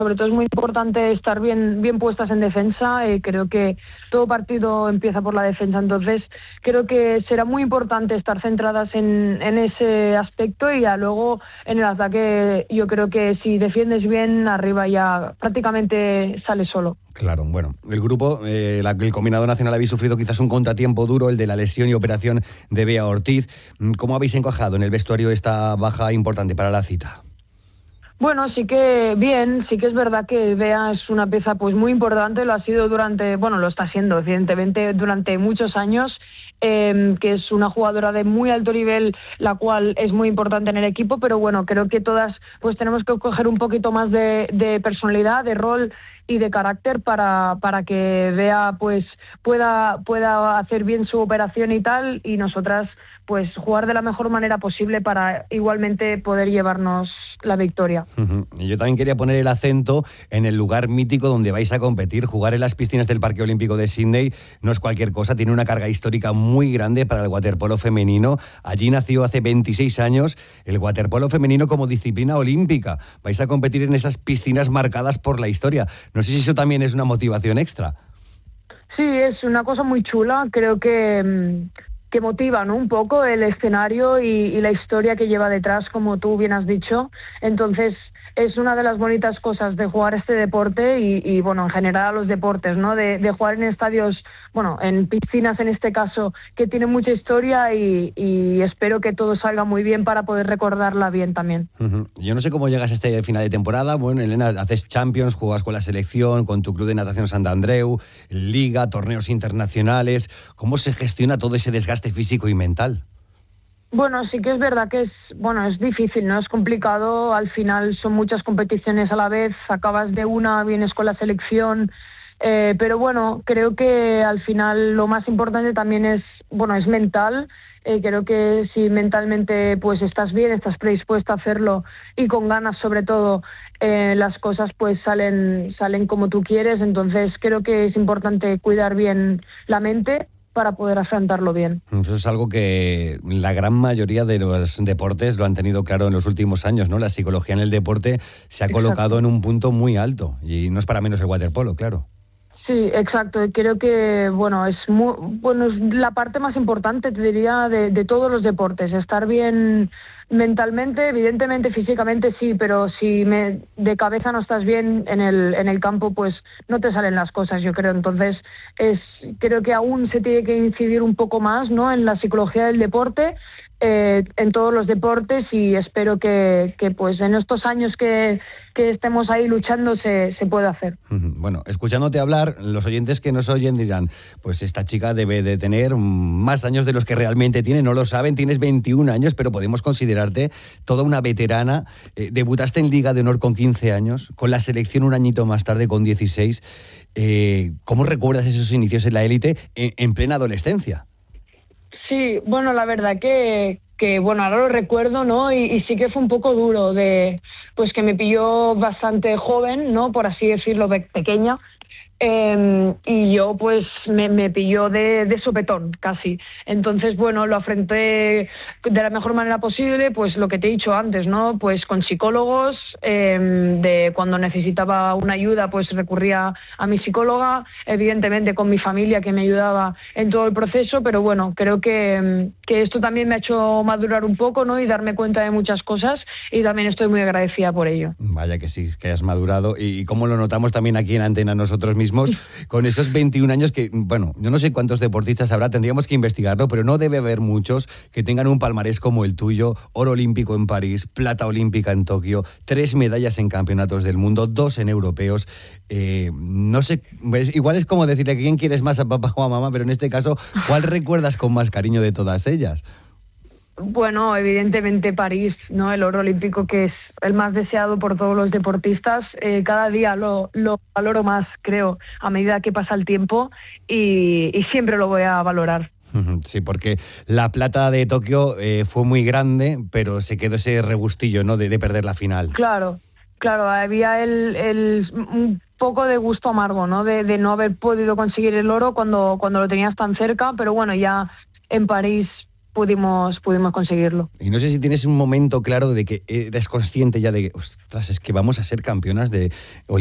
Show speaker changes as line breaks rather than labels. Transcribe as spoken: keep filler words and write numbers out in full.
sobre todo es muy importante estar bien, bien puestas en defensa. Eh, creo que todo partido empieza por la defensa, entonces creo que será muy importante estar centradas en, en ese aspecto, y ya luego en el ataque yo creo que si defiendes bien, arriba ya prácticamente sale solo.
Claro, bueno, el grupo, eh, la, el combinado nacional habéis sufrido quizás un contratiempo duro, el de la lesión y operación de Bea Ortiz. ¿Cómo habéis encajado en el vestuario esta baja importante para la cita?
Bueno, sí que bien, sí que es verdad que Bea es una pieza pues muy importante, lo ha sido durante, bueno, lo está siendo evidentemente durante muchos años, eh, que es una jugadora de muy alto nivel, la cual es muy importante en el equipo, pero bueno, creo que todas pues tenemos que coger un poquito más de, de personalidad, de rol y de carácter para, para que Bea pues pueda, pueda hacer bien su operación y tal, y nosotras pues jugar de la mejor manera posible para igualmente poder llevarnos la victoria.
Uh-huh. Y yo también quería poner el acento en el lugar mítico donde vais a competir. Jugar en las piscinas del Parque Olímpico de Sídney no es cualquier cosa, tiene una carga histórica muy grande para el waterpolo femenino. Allí nació hace veintiséis años el waterpolo femenino como disciplina olímpica. Vais a competir en esas piscinas marcadas por la historia. No sé si eso también es una motivación extra.
Sí, es una cosa muy chula, creo que... que motiva, ¿no?, un poco el escenario y, y la historia que lleva detrás, como tú bien has dicho. Entonces, es una de las bonitas cosas de jugar este deporte y, y bueno, en general a los deportes, ¿no?, de, de jugar en estadios, bueno, en piscinas en este caso, que tienen mucha historia y, y espero que todo salga muy bien para poder recordarla bien también.
Uh-huh. Yo no sé cómo llegas a este final de temporada. Bueno, Elena, haces Champions, juegas con la selección, con tu club de natación Sant Andreu, Liga, torneos internacionales. ¿Cómo se gestiona todo ese desgaste físico y mental?
Bueno, sí que es verdad que es, bueno, es difícil, ¿no? Es complicado, al final son muchas competiciones a la vez, acabas de una, vienes con la selección, eh, pero bueno, creo que al final lo más importante también es, bueno, es mental. Eh, creo que si mentalmente pues estás bien, estás predispuesta a hacerlo y con ganas sobre todo, eh, las cosas pues salen, salen como tú quieres, entonces creo que es importante cuidar bien la mente para poder afrontarlo bien.
Eso es algo que la gran mayoría de los deportes lo han tenido claro en los últimos años, ¿no? La psicología en el deporte se ha
Exacto.
colocado en un punto muy alto y no es para menos el waterpolo, claro.
Sí, exacto. Creo que bueno es muy, bueno es la parte más importante, te diría, de, de todos los deportes. Estar bien mentalmente, evidentemente físicamente sí, pero si me, de cabeza no estás bien en el en el campo, pues no te salen las cosas, yo creo. Entonces es creo que aún se tiene que incidir un poco más, ¿no?, en la psicología del deporte. Eh, en todos los deportes, y espero que, que pues en estos años que, que estemos ahí luchando se, se pueda hacer.
Bueno, escuchándote hablar, los oyentes que nos oyen dirán, pues esta chica debe de tener más años de los que realmente tiene, no lo saben, tienes veintiún años, pero podemos considerarte toda una veterana. Eh, debutaste en Liga de Honor con quince años, con la selección un añito más tarde con dieciséis. Eh, ¿Cómo recuerdas esos inicios en la élite en, en plena adolescencia?
Sí, bueno, la verdad que, que bueno, ahora lo recuerdo, ¿no? Y, y sí que fue un poco duro, de pues que me pilló bastante joven, ¿no?, por así decirlo, pe- pequeña. Eh, y yo pues me, me pilló de, de sopetón casi. Entonces bueno, lo afronté de la mejor manera posible, pues lo que te he dicho antes, ¿no? Pues con psicólogos, eh, de cuando necesitaba una ayuda pues recurría a mi psicóloga, evidentemente con mi familia que me ayudaba en todo el proceso, pero bueno, creo que, que esto también me ha hecho madurar un poco, ¿no?, y darme cuenta de muchas cosas, y también estoy muy agradecida por ello.
Vaya que sí, que hayas madurado, y cómo lo notamos también aquí en Antena nosotros mismos, con esos veintiún años que, bueno, yo no sé cuántos deportistas habrá, tendríamos que investigarlo, pero no debe haber muchos que tengan un palmarés como el tuyo: oro olímpico en París, plata olímpica en Tokio, tres medallas en campeonatos del mundo, dos en europeos. Eh, no sé, pues, igual es como decirle a quién quieres más, a papá o a mamá, pero en este caso, ¿cuál recuerdas con más cariño de todas ellas?
Bueno, evidentemente París, ¿no?, el oro olímpico, que es el más deseado por todos los deportistas. Eh, cada día lo, lo valoro más, creo, a medida que pasa el tiempo, y, y siempre lo voy a valorar.
Sí, porque la plata de Tokio eh, fue muy grande, pero se quedó ese regustillo, ¿no?, de, de perder la final.
Claro, claro, había el, el un poco de gusto amargo, ¿no?, de, de no haber podido conseguir el oro cuando, cuando lo tenías tan cerca, pero bueno, ya en París pudimos, pudimos conseguirlo.
Y no sé si tienes un momento claro de que eres consciente ya de que, ostras, es que vamos a ser campeonas de